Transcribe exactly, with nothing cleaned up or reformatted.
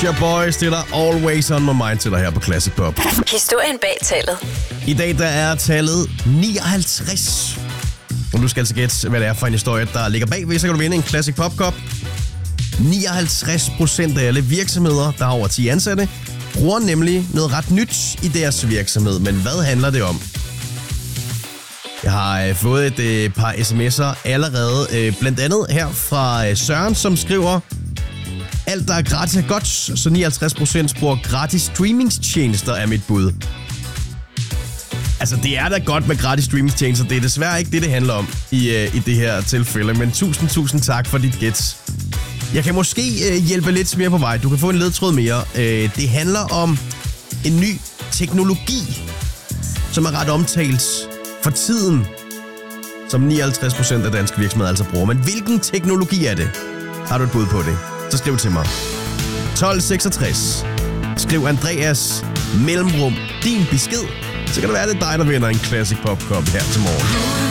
Your Boy stiller Always On My Mind til dig her på Classic Pop. Historien bag tallet. I dag der er tallet nioghalvtreds. Og du skal altså gætte, hvad det er for en historie, der ligger bagved, så kan du vinde en Classic Pop Cup. nioghalvtreds procent af alle virksomheder, der har over ti ansatte, bruger nemlig noget ret nyt i deres virksomhed. Men hvad handler det om? Jeg har øh, fået et øh, par sms'er allerede, øh, blandt andet her fra øh, Søren, som skriver: alt, der er gratis er godt, så nioghalvtreds procent bruger gratis streamingstjenester er mit bud. Altså, det er da godt med gratis streamingstjenester. Det er desværre ikke det, det handler om i, øh, i det her tilfælde. Men tusind, tusind tak for dit gæt. Jeg kan måske øh, hjælpe lidt mere på vej. Du kan få en ledtråd mere. Øh, det handler om en ny teknologi, som er ret omtalt for tiden, som nioghalvtreds procent af danske virksomheder altså bruger. Men hvilken teknologi er det? Har du et bud på det? Så skriv til mig. tolv seksogtres. Skriv Andreas mellemrum din besked. Så kan det være, det er dig, der vinder en Classic Pop Cup her til morgen.